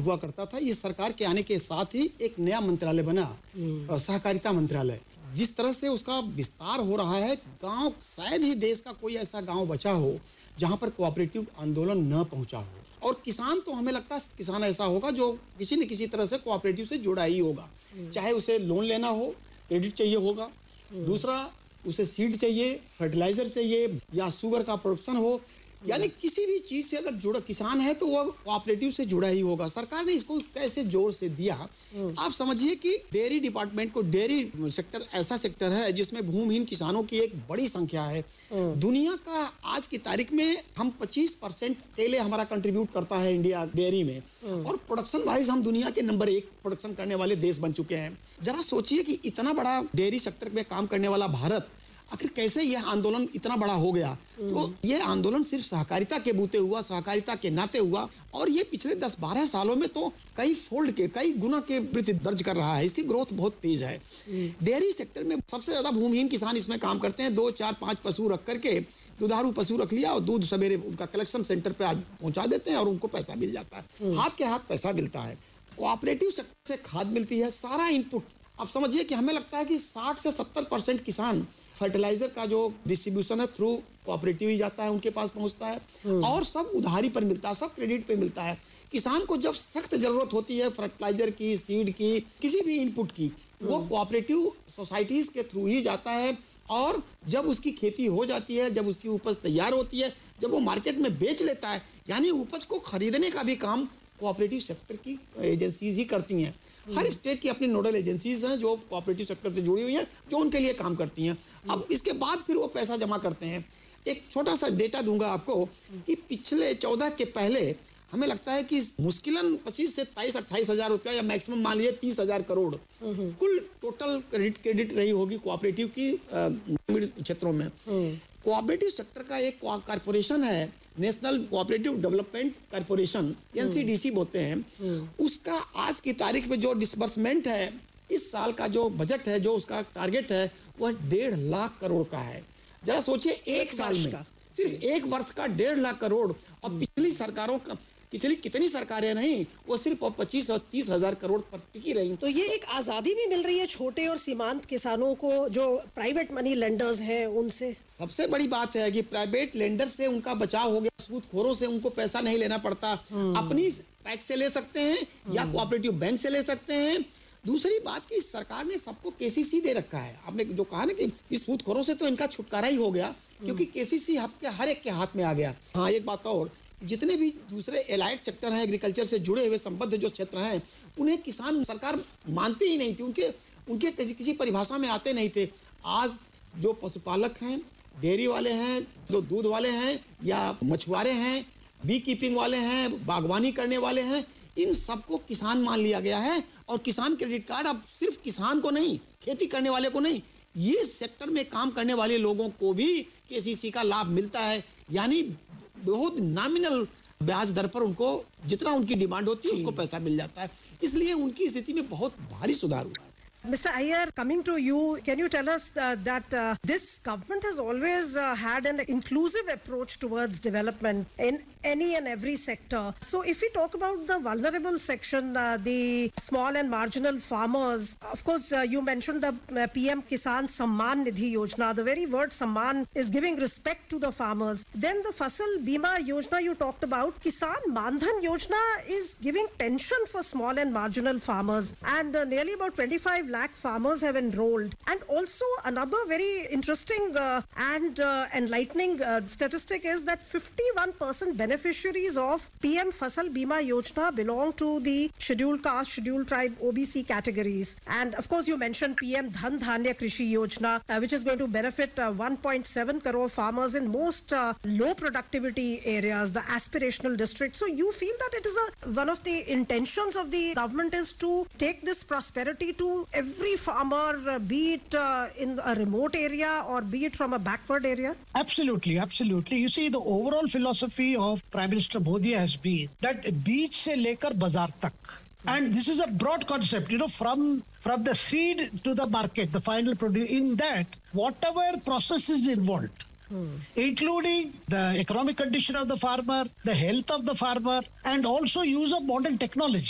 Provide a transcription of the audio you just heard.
हुआ करता था। ये सरकार के आने के साथ ही एक नया मंत्रालय बना, सहकारिता मंत्रालय। जिस तरह से उसका विस्तार हो रहा है, गांव, शायद ही देश का कोई ऐसा गांव बचा हो जहां पर कोऑपरेटिव आंदोलन न पहुंचा हो। और किसान तो हमें लगता है किसान ऐसा होगा जो किसी न किसी तरह से कोऑपरेटिव से जुड़ा ही होगा, चाहे उसे लोन लेना हो, क्रेडिट चाहिए होगा, दूसरा उसे सीड चाहिए, फर्टिलाइजर चाहिए, या शुगर का प्रोडक्शन हो, यानी किसी भी चीज से अगर जुड़ा किसान है तो वो कोऑपरेटिव से जुड़ा ही होगा। सरकार ने इसको कैसे जोर से दिया, आप समझिए कि डेयरी डिपार्टमेंट को, डेयरी सेक्टर ऐसा सेक्टर है जिसमें भूमिहीन किसानों की एक बड़ी संख्या है। दुनिया का आज की तारीख में हम 25% केले हमारा कंट्रीब्यूट करता है इंडिया डेयरी में, और प्रोडक्शन वाइज हम दुनिया के नंबर 1 प्रोडक्शन करने वाले देश बन चुके हैं। जरा सोचिए कि इतना बड़ा डेयरी सेक्टर में काम करने वाला भारत आखिर कैसे यह आंदोलन इतना बड़ा हो गया। तो यह आंदोलन सिर्फ सहकारिता के बूते हुआ, सहकारिता के नाते हुआ, और ये पिछले 10-12 सालों में तो कई फोल्ड के, कई गुना के वृद्धि दर्ज कर रहा है। इसकी ग्रोथ बहुत तेज है। डेयरी सेक्टर में सबसे ज्यादा भूमिहीन किसान इसमें काम करते हैं। 2, 4, 5 पशु रख करके, दुधारू पशु रख लिया और दूध सवेरे उनका कलेक्शन सेंटर पे आज पहुंचा देते हैं और उनको पैसा मिल जाता है, हाथ के हाथ पैसा मिलता है। कोऑपरेटिव सेक्टर से खाद मिलती है, सारा इनपुट। अब समझिए कि हमें लगता है कि 60 से 70% किसान फर्टिलाइजर का जो डिस्ट्रीब्यूशन है थ्रू कोऑपरेटिव ही जाता है, उनके पास पहुंचता है, और सब उधारी पर मिलता है, सब क्रेडिट पे मिलता है। किसान को जब सख्त जरूरत होती है फर्टिलाइजर की, सीड की, किसी भी इनपुट की, वो कोऑपरेटिव सोसाइटीज के थ्रू ही जाता है। और जब उसकी खेती हो जाती है, जब उसकी उपज तैयार होती है, जब वो मार्केट में बेच लेता है, यानी उपज को खरीदने का भी काम कोऑपरेटिव सेक्टर की एजेंसीज ही करती हैं। हर स्टेट की अपनी नोडल एजेंसीज हैं जो कोऑपरेटिव सेक्टर से जुड़ी हुई हैं, जो उनके लिए काम करती हैं। अब इसके बाद फिर वो पैसा जमा करते हैं। एक छोटा सा डेटा दूंगा आपको कि पिछले 14 के पहले हमें लगता है कि मुश्किलन 25 से 28 हजार रुपया, या मैक्सिमम मान लीजिए 30,000 करोड़ कुल टोटल क्रेडिट रही होगी कोऑपरेटिव की ग्रामीण क्षेत्रों में। कोऑपरेटिव सेक्टर का एक कॉर्पोरेशन है, national cooperative development corporation, NCDC बोलते हैं। उसका आज की तारीख में जो डिसबर्समेंट है, इस साल का जो बजट है, जो उसका टारगेट है, वह 1.5 लाख करोड़ का है। जरा सोचिए, एक साल में सिर्फ एक वर्ष का 1.5 लाख करोड़। और पिछली सरकारों का, पिछली कितनी सरकारें नहीं, वो सिर्फ 25 और 30 हजार करोड़ पर टिकी रही। तो ये एक आजादी भी मिल रही है छोटे और सीमांत किसानों को, जो प्राइवेट मनी लेंडर्स हैं उनसे। सबसे बड़ी बात है कि प्राइवेट लेंडर से उनका बचाव हो गया, सूदखोरों से उनको पैसा नहीं लेना पड़ता, अपनी पैक्स से ले सकते हैं या कोऑपरेटिव बैंक से ले सकते हैं। दूसरी बात की सरकार ने सबको केसीसी दे रखा है। आपने जो कहा ना कि इस सूदखोरों से तो इनका छुटकारा ही हो गया, क्योंकि केसीसी हर एक के हाथ में आ गया। हाँ, एक बात और, जितने भी दूसरे एलाइड सेक्टर हैं, एग्रीकल्चर से जुड़े हुए संबद्ध जो क्षेत्र हैं, उन्हें किसान सरकार मानती ही नहीं थी, उनके किसी परिभाषा में आते नहीं थे। आज जो पशुपालक हैं, डेयरी वाले हैं, जो दूध वाले हैं, या मछुआरे हैं, बी कीपिंग वाले हैं, बागवानी करने वाले हैं, इन सबको किसान मान लिया गया है। और किसान क्रेडिट कार्ड अब सिर्फ किसान को नहीं, खेती करने वाले को नहीं, ये सेक्टर में काम करने वाले लोगों को भी केसीसी का लाभ मिलता है। यानी बहुत नॉमिनल ब्याज दर पर उनको जितना उनकी डिमांड होती है उसको पैसा मिल जाता है। इसलिए उनकी स्थिति में बहुत भारी सुधार हुआ है। Mr. Iyer, coming to you, can you tell us that this government has always had an inclusive approach towards development in any and every sector. So if we talk about the vulnerable section, the small and marginal farmers, of course, you mentioned the PM Kisan Samman Nidhi Yojana. The very word Samman is giving respect to the farmers. Then the Fasal Bima Yojana you talked about. Kisan Mandhan Yojana is giving pension for small and marginal farmers. And nearly about 25 lakh farmers have enrolled. And also another very interesting and enlightening statistic is that 51% beneficiaries of PM Fasal Bima Yojana belong to the scheduled caste, scheduled tribe, OBC categories. And of course you mentioned PM Dhan Dhanya Krishi Yojana, which is going to benefit 1.7 crore farmers in most low productivity areas, the aspirational districts. So you feel that it is one of the intentions of the government is to take this prosperity to every farmer, be it in a remote area or be it from a backward area? Absolutely, absolutely. You see, the overall philosophy of Prime Minister Modi has been that beach se lekar bazaar tak. And this is a broad concept, from the seed to the market, the final produce. In that, whatever process is involved, including the economic condition of the farmer, the health of the farmer, and also use of modern technology.